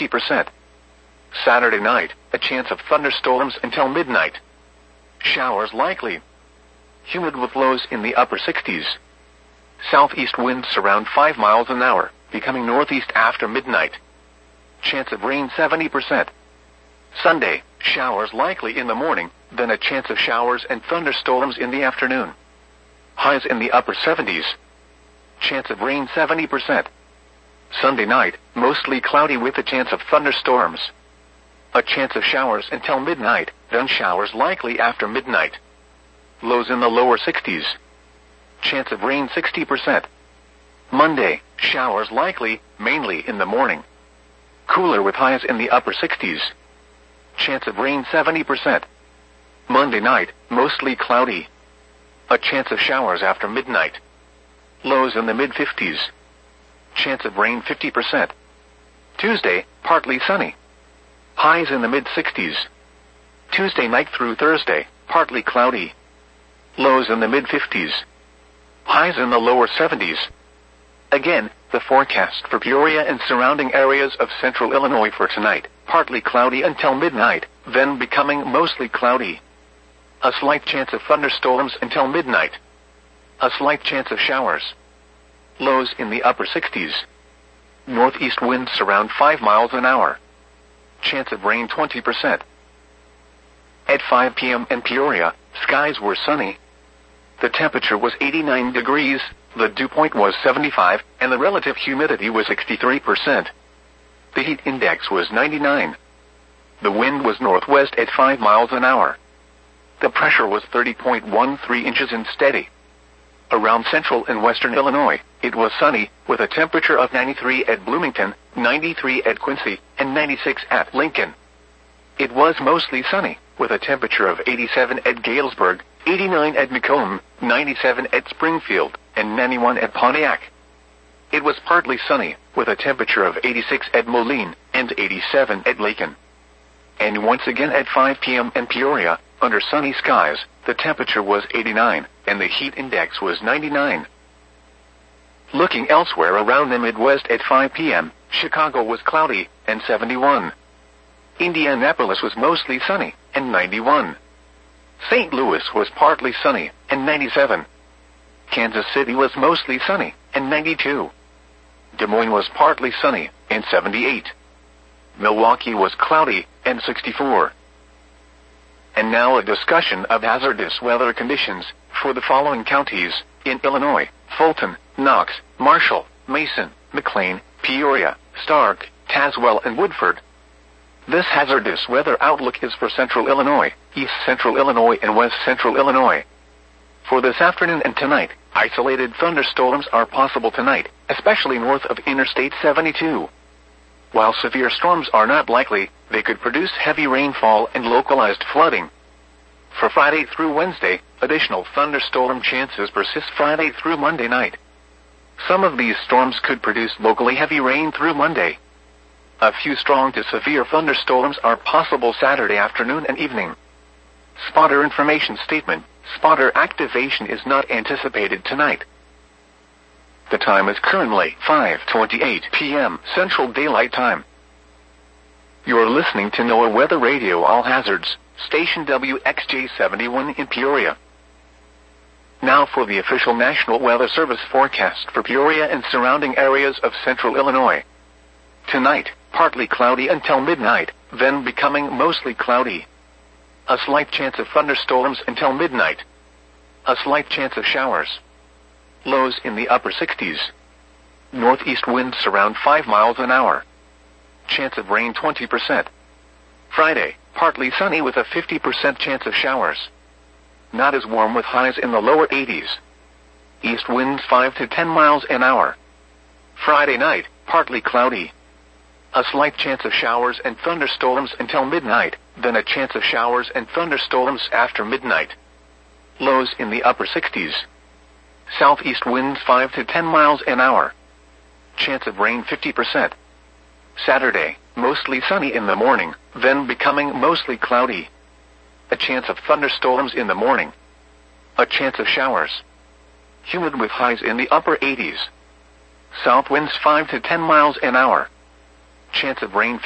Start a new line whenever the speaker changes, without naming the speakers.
50%. Saturday night, a chance of thunderstorms until midnight. Showers likely. Humid with lows in the upper 60s. Southeast winds around 5 miles an hour, becoming northeast after midnight. Chance of rain 70%. Sunday, showers likely in the morning, then a chance of showers and thunderstorms in the afternoon. Highs in the upper 70s. Chance of rain 70%. Sunday night, mostly cloudy with a chance of thunderstorms. A chance of showers until midnight, then showers likely after midnight. Lows in the lower 60s. Chance of rain 60%. Monday, showers likely, mainly in the morning. Cooler with highs in the upper 60s. Chance of rain 70%. Monday night, mostly cloudy. A chance of showers after midnight. Lows in the mid-50s. Chance of rain 50%. Tuesday, partly sunny. Highs in the mid-60s. Tuesday night through Thursday, partly cloudy. Lows in the mid-50s. Highs in the lower 70s. Again, the forecast for Peoria and surrounding areas of central Illinois for tonight, partly cloudy until midnight, then becoming mostly cloudy. A slight chance of thunderstorms until midnight. A slight chance of showers. Lows in the upper 60s. Northeast winds around 5 miles an hour. Chance of rain 20%. At 5 p.m. in Peoria, skies were sunny. The temperature was 89 degrees, the dew point was 75, and the relative humidity was 63%. The heat index was 99. The wind was northwest at 5 miles an hour. The pressure was 30.13 inches and steady. Around central and western Illinois, it was sunny, with a temperature of 93 at Bloomington, 93 at Quincy, and 96 at Lincoln. It was mostly sunny, with a temperature of 87 at Galesburg, 89 at Macomb, 97 at Springfield, and 91 at Pontiac. It was partly sunny, with a temperature of 86 at Moline, and 87 at Lacon. And once again at 5 p.m. in Peoria, under sunny skies, the temperature was 89, and the heat index was 99. Looking elsewhere around the Midwest at 5 p.m., Chicago was cloudy, and 71. Indianapolis was mostly sunny, and 91. St. Louis was partly sunny, and 97. Kansas City was mostly sunny, and 92. Des Moines was partly sunny, and 78. Milwaukee was cloudy, and 64. And now a discussion of hazardous weather conditions for the following counties in Illinois: Fulton, Knox, Marshall, Mason, McLean, Peoria, Stark, Tazewell, and Woodford. This hazardous weather outlook is for central Illinois, east central Illinois, and west central Illinois. For this afternoon and tonight, isolated thunderstorms are possible tonight, especially north of Interstate 72. While severe storms are not likely, they could produce heavy rainfall and localized flooding. For Friday through Wednesday, additional thunderstorm chances persist Friday through Monday night. Some of these storms could produce locally heavy rain through Monday. A few strong to severe thunderstorms are possible Saturday afternoon and evening. Spotter information statement: spotter activation is not anticipated tonight. The time is currently 5:28 p.m. Central Daylight Time. You're listening to NOAA Weather Radio All Hazards, station WXJ71 in Peoria. Now for the official National Weather Service forecast for Peoria and surrounding areas of central Illinois. Tonight, partly cloudy until midnight, then becoming mostly cloudy. A slight chance of thunderstorms until midnight. A slight chance of showers. Lows in the upper 60s. Northeast winds around 5 miles an hour. Chance of rain 20%. Friday, partly sunny with a 50% chance of showers. Not as warm with highs in the lower 80s. East winds 5 to 10 miles an hour. Friday night, partly cloudy. A slight chance of showers and thunderstorms until midnight, then a chance of showers and thunderstorms after midnight. Lows in the upper 60s. Southeast winds 5 to 10 miles an hour. Chance of rain 50%. Saturday, mostly sunny in the morning, then becoming mostly cloudy. A chance of thunderstorms in the morning. A chance of showers. Humid with highs in the upper 80s. South winds 5 to 10 miles an hour. Chance of rain